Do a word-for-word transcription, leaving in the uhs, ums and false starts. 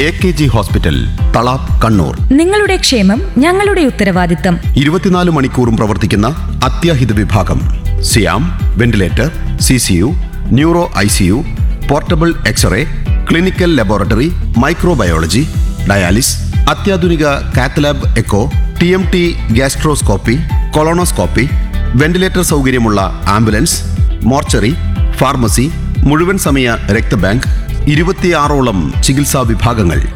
A K G hospital, Thalap Kannur. നിങ്ങളുടെ ക്ഷേമം ഞങ്ങളുടെ ഉത്തരവാദിത്തം. ഇരുപത്തിനാല് മണിക്കൂറും പ്രവർത്തിക്കുന്ന അത്യാഹിത വിഭാഗം. സിയാം, ventilator, C C U, neuro I C U, portable x-ray, clinical laboratory, microbiology, dialysis, അത്യാധുനിക cath lab echo, T M T, gastroscopy, colonoscopy, ventilator സൗകര്യമുള്ള ആംബുലൻസ്, മോർച്ചറി, ഫാർമസി, മുഴുവൻ സമയ രക്തബാങ്ക്, ഇരുപത്തിയാറോളം ചികിത്സാ വിഭാഗങ്ങൾ.